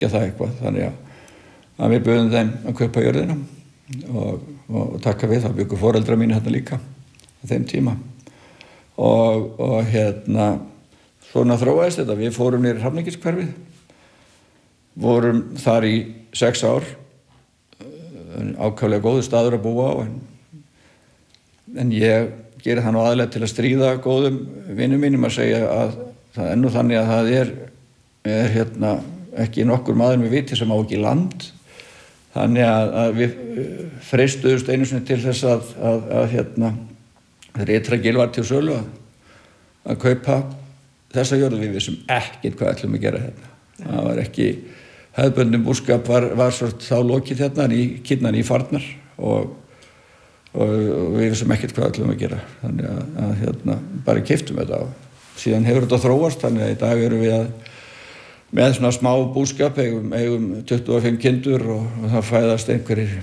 það eitthvað, þannig að við buðum þeim að kaupa jörðina og taka við, þá bjuggu foreldrar mínu hérna líka á þeim tíma og svona þróaðist þetta. Við fórum niður í Hrafnikelshverfið, vorum þar í 6 ár, ákaflega góður staður að búa á, en ég geri það nú aðallega til að stríða góðum vinum mínum að segja að það nú þannig að það er ekki nokkur maður með viti sem á ekki land, þannig að við freistuðust einu sinni til þess að Ytra Gil var til sölu að kaupa þessa jörð. Við vissum ekkert hvað ætlum að gera hérna. Það var ekki hefðbundin búskap var svo þá lokið hérna í kynnan í farnar og við vissum ekkert hvað ætlum að gera. Þannig að bara keyptum þetta og síðan hefur þetta þróast, þannig að í dag erum við með svona smá búskap, eigum 25 kindur og það fæðast einhverjir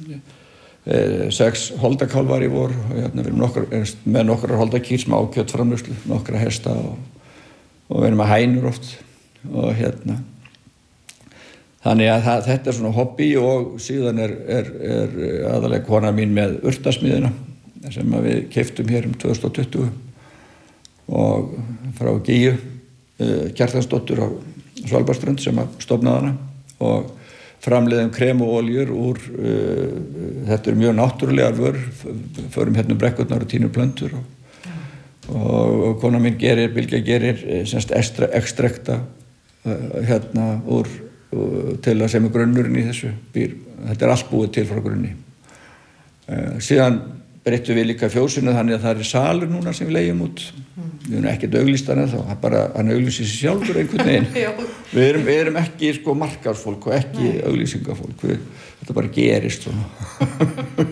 6 holdakálfar í vor og við erum með nokkrar holdakýr, smá kjötframleiðslu, nokkra hesta og við erum með hænur oft og þannig að þetta er svona hobby og síðan er aðalega kona mín með urtasmiðina sem við keyptum hér 2020 og frá Gíu Kjartansdóttur á Svalbarðsströnd sem stofnaði hana og framleiðum krem og oljur úr þetta mjög náttúrulegar vörur, förum hérna brekkurnar og tínum plöntur og kona mín Bylgja gerir semst ekstrekta úr til að sem grunnurinn í þessu býr. Þetta allt búið til frá grunni. Síðan breyttum við líka fjósinu þannig að það er salur núna sem við leigjum út. Við erum ekkert auglýst hann ennþá, hann auglýsir sig sjálfur einhvern veginn. Við erum ekki markaðsfólk og ekki auglýsingafólk, þetta bara gerist svona.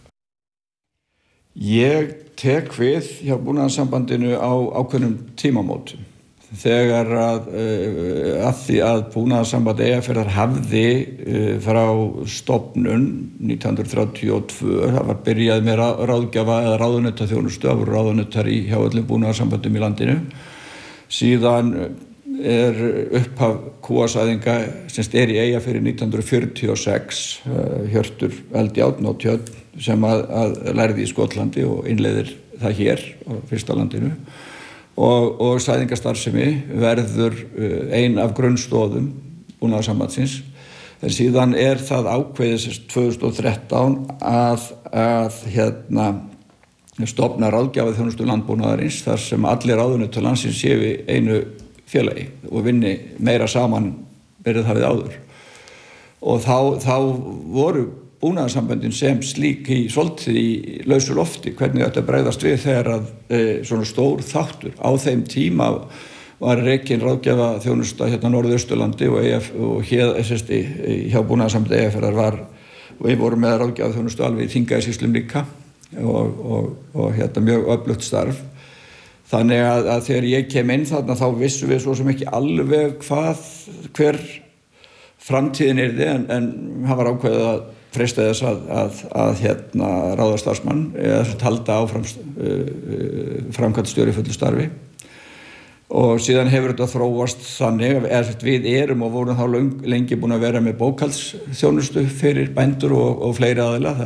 Ég tek við hjá Búnaðarsambandinu á ákveðnum tímamótum. Þegar að því að Búnaðarsamband Eyjafjarðar hafði frá stofnun 1932, það var byrjað með ráðgjafa eða ráðunautarþjónustu, það voru ráðunautar hjá öllum búnaðarsambandum í landinu. Síðan upphaf kúasæðinga sem í Eyjafirði 1946, Hjörtur Eldjárn og Tjörn sem að lærði í Skotlandi og innleiðir það hér á fyrsta landinu. Og sæðingastarfsemi verður ein af grunnstoðum Búnaðarsambandsins. En síðan það ákveðið 2013 að stofna ráðgjafaþjónustu landbúnaðarins þar sem allir ráðunautar landsins séu í einu félagi og vinni meira saman verið hafið áður. Og þá voru Búnaðarsamböndin sem slík svolítið í lausu lofti, hvernig þetta bregðast við þegar að svona stór þáttur. Á þeim tíma var rekin ráðgjafaþjónusta hérna Norðausturlandi og hjá Búnaðarsambandi Eyjafjarðar við vorum með ráðgjafaþjónustu alveg í Þingeyjarsýslum líka og mjög öflugt starf. Þannig að þegar ég kem inn þarna þá vissum við svo sem ekki alveg hver framtíðin yrði en hann var ákveðið að freista þess að ráða starfsmann eða halda áfram framkvæmdastjóri í fullu starfi. Og síðan hefur þetta þróast þannig að við erum og vorum þá lengi búin að vera með bókhaldsþjónustu fyrir bændur og fleiri aðila.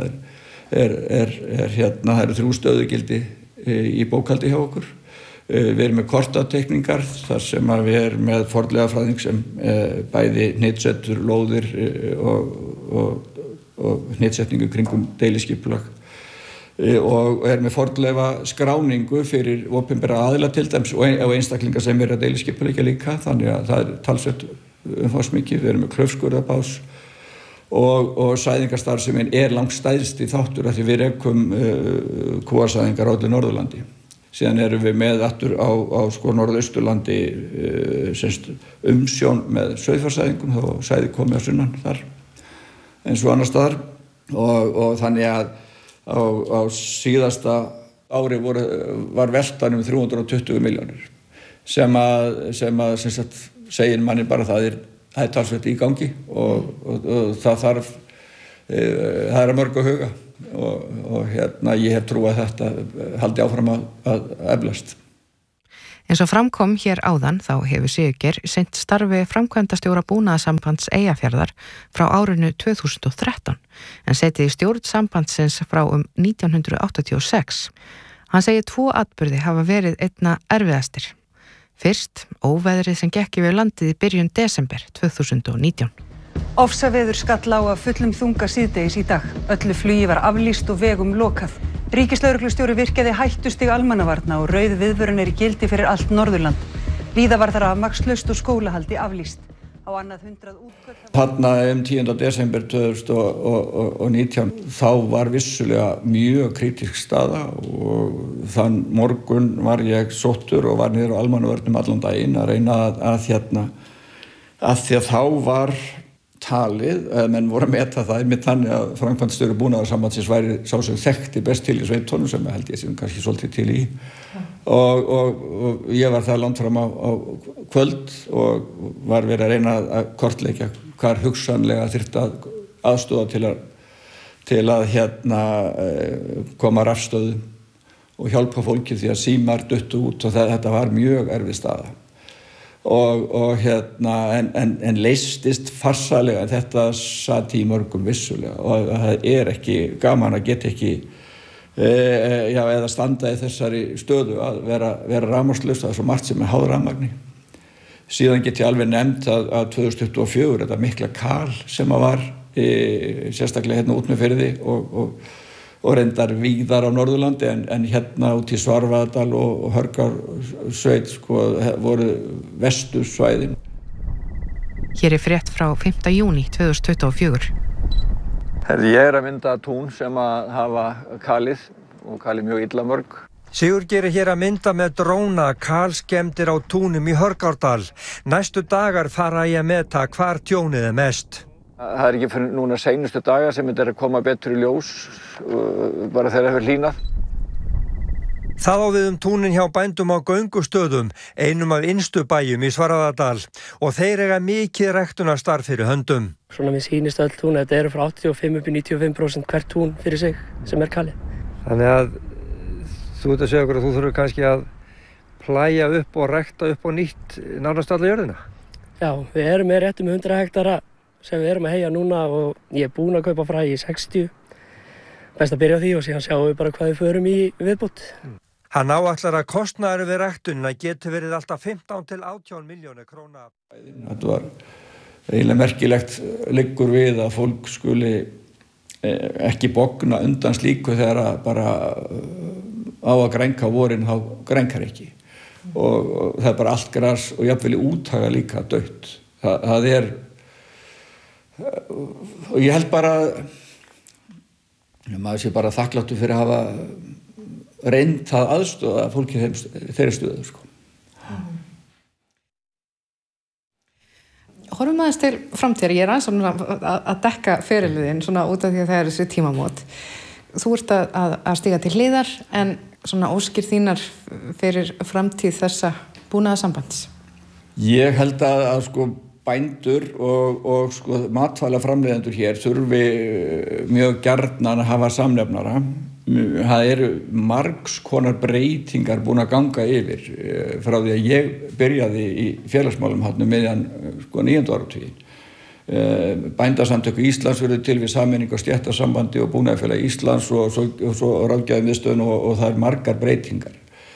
Það eru 3 stöðugildi í bókhaldi hjá okkur. Við erum með kortateikningar þar sem við erum með fornleifafræðing sem bæði hnitsetur, lóðir og hnitsetningu kringum deiliskipulag og erum með fornleifaskráningu fyrir opinbera aðila til dæmis og einstaklingar sem eru að deiliskipuleggja líka, þannig að það talsvert umfangsmikið. Við erum með klaufskurðarbás og sæðingastarfsemin langstærsti þáttur af því við rekum kúasæðingar á öllu Norðurlandi. Síðan erum við með aftur á Norðausturlandi umsjón með sauðfjársæðingum, þá sæði komið á sunnan þar eins og annars staðar og þannig að á síðasta ári var veltan 320 milljónir sem segir manni bara það er talsvert í gangi og það er að mörgu að huga og ég hef trú að þetta haldi áfram að eflast. Eins og framkom hér áðan þá hefur Sigurgeir sinnt starfi framkvæmdastjóra Búnaðarsambands Eyjafjarðar frá árinu 2013 en setið í stjórn sambandsins frá 1986. Hann segir 2 atburði hafa verið einna erfiðastir. Fyrst, óveðrið sem gekk yfir landið í byrjun desember 2019. Ofsaveður skall á af fullum þunga síðdegis í dag. Öllu flugi var aflýst og vegum lokað. Ríkislögreglustjóri virkjaði hættustig almannavarna og rauð viðvörun í gildi fyrir allt Norðurland. Víða var þar rafmagnslaust og skólahaldi aflýst. Á annað 100 útköll. Þarna 10. desember 2019 þá var vissulega mjög kritísk staða og þann morgun var ég sóttur og var niður á almannavörnum allan daginn að reyna að því að þá var talið, eða menn voru að meta það einmitt þannig að framkvæmdastjóri Búnaðarsambandsins væri sá sem þekkti best til í sveitunum sem held ég sem kannski svolítið til í og ég var það langt fram á kvöld og var verið að reyna að kortleggja hvar hugsanlega þyrfti að aðstoða til að koma rafstöðu og hjálpa fólki því að símar duttu út og þetta var mjög erfið staða. En leystist farsalega, þetta sat í mörgum vissulega og það ekki gaman að geta ekki eða standa í þessari stöðu að vera rafmagnslaust, það svo margt sem háð rafmagni. Síðan get ég alveg nefnt að 2024 þetta mikla kal sem að var sérstaklega út með firði og reyndar víðar á Norðurlandi en hérna út í Svarfaðardal og Hörgársveit voru vestursvæðin. Hér frétt frá 5. júní 2024. Ég að mynda tún sem að hafa kalið og kalið mjög illa mörg. Sigurgeir hér að mynda með dróna kalskemmdir á túnum í Hörgárdal. Næstu dagar fara ég að meta hvar tjónið mest. Það ekki fyrir núna seinustu daga sem þetta að koma betur í ljós, bara þegar það hefur hlýnað. Það á við túnin hjá bændum á göngustöðum, einum af innstu bæjum í Svarfaðardal og þeir eiga mikið ræktunarstarf fyrir höndum. Svona mér sýnist öll tún, þetta eru frá 85 upp í 95% hvert tún fyrir sig sem kalið. Þannig að þú ert að segja okkur að þú þurfur kannski að plæja upp og rækta upp á nýtt nánast alla jörðina? Já, við erum með réttum 100 hektara sem við erum að heyja núna og ég búin að kaupa fræ í 60. Best að byrja á því og síðan sjáum við bara hvað við förum í viðbót. Hann áætlar að kostnaður við ræktunina geti verið alltaf 15 til 18 milljónir króna. Þetta var eiginlega merkilegt liggur við að fólk skuli ekki bogna undan slíku þegar bara á að grænka vorin þá grænkar ekki. Og það bara allt gras og jafnvel í úthaga líka dautt. Það og ég held bara maður sé bara þakkláttur fyrir að hafa reynt að aðstoða fólki þeirri stöðu Horfum aðeins til framtíðar. Ég aðeins að dekka ferilinn svona út af því að það þessi tímamót. Þú ert að stíga til hliðar en svona óskir þínar fyrir framtíð þessa Búnaðarsambands. Ég held að bændur og matvælaframleiðendur hér þurfi mjög gjarnan að hafa samnefnara. Það eru margs konar breytingar búin að ganga yfir frá því að ég byrjaði í félagsmálum miðjan 9. áratuginn. Bændasamtök Íslands verður til við sameiningu á stéttasambandi og Búnaðarfélag Íslands og svo ráðgjafarmiðstöðin og það er margar breytingar.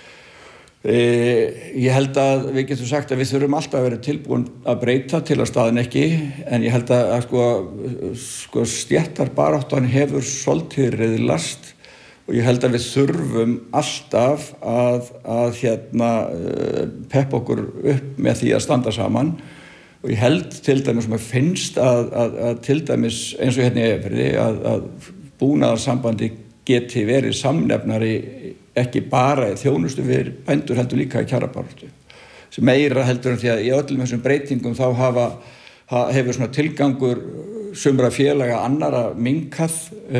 Ég held að við getum sagt að við þurfum alltaf að vera tilbúin að breyta til að staðin ekki, en ég held að stéttarbaráttan hefur svolítið riðlast og ég held að við þurfum alltaf að peppa okkur upp með því að standa saman og ég held til dæmis sem að finnst að til dæmis eins og hérna í Eyjafirði að Búnaðarsambandi geti verið samnefnari ekki bara í þjónustu við bændur heldur líka í kjarabaráttu. Sem meira heldur en því að í öllum þessum breytingum þá hefur svona tilgangur sumra félaga annara minnkað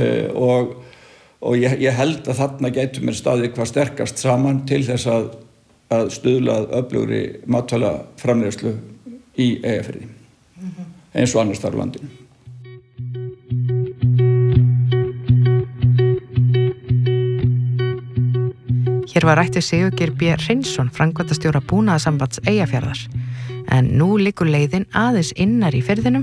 og ég held að þarna gætum við staðið hvað sterkast saman til þess að stuðla að öflugri matvælaframleiðslu í Eyjafirði eins og annars staðar á landinu. Hér var rætt við Sigurgeir B. Hreinsson, framkvæmdastjóra Búnaðarsambands Eyjafjarðar. En nú liggur leiðin aðeins innar í firðinum